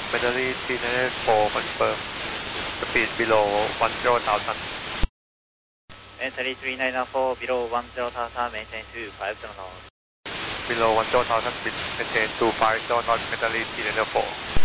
Medley 394 confirm. Speed below 10,000. Medley 3994 below 10,000, maintain 250 knots. Below 10,000, maintain 250 knots, Medley 394.